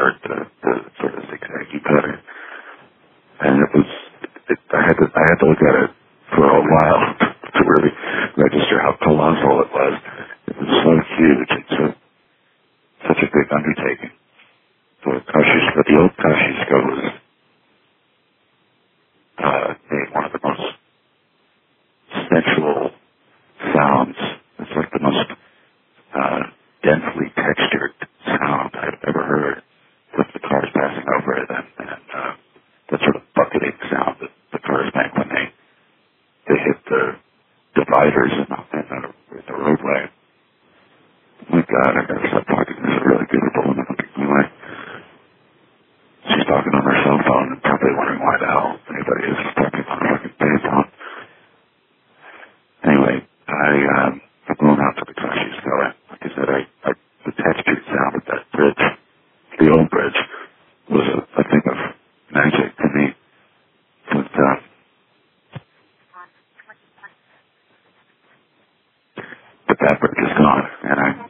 dirt, the sort of zigzaggy pattern. And I had to look at it for a while to really register how colossal it was. It was so huge. It's such a big undertaking. But the old Kosciuszko was one of the most sensual sounds. It's like the most densely textured sound I've ever heard with the cars passing over it, and that sort of bucketing sound that the cars make when they hit the dividers in the roadway. Oh my God, I gotta stop talking. This is really beautiful. And anyway, she's talking on her cell phone and probably wondering why the hell anybody is talking on a fucking payphone. Anyway, I'm going out to the Kosciuszko. Like I said, the textured sound of that bridge, the old bridge, was a thing of magic to me. But that bridge is gone, and